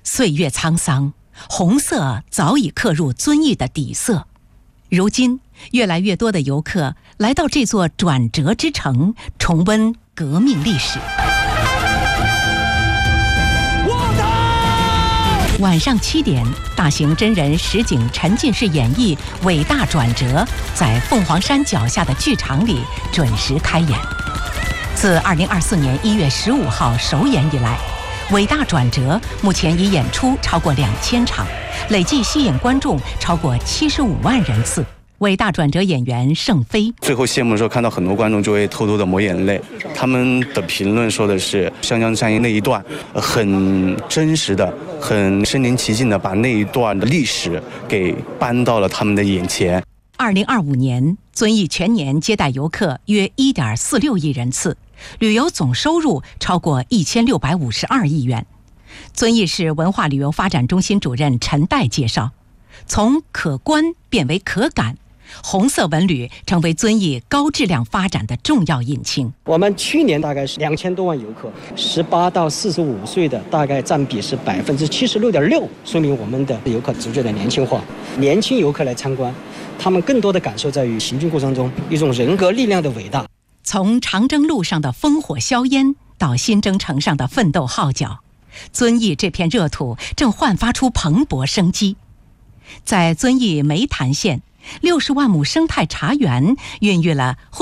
岁月沧桑，红色早已刻入遵义的底色。如今，越来越多的游客来到这座转折之城，重温革命历史。晚上7点，大型真人实景沉浸式演绎《伟大转折》在凤凰山脚下的剧场里准时开演。自2024年1月15号首演以来，《伟大转折》目前已演出超过2000场，累计吸引观众超过75万人次。伟大转折演员盛飞最后谢幕的时候，看到很多观众就会偷偷的抹眼泪。他们的评论说的是湘江战役那一段很真实的、很身临其境的把那一段的历史给搬到了他们的眼前。 2025年，遵义全年接待游客约1.46亿人次，旅游总收入超过1652亿元。遵义市文化旅游发展中心主任陈岱介绍，从可观变为可感，红色文旅成为遵义高质量发展的重要引擎。 我们去年大概是2000多万游客，18到45岁的大概占比是76.6%，说明我们的游客逐渐的年轻化。年轻游客来参观，他们更多的感受在于行军过程中一种人格力量的伟大。 从长征路上的烽火硝烟到新征程上的奋斗号角，遵义这片热土正焕发出蓬勃生机。在遵义梅潭县，60万亩生态茶园孕育了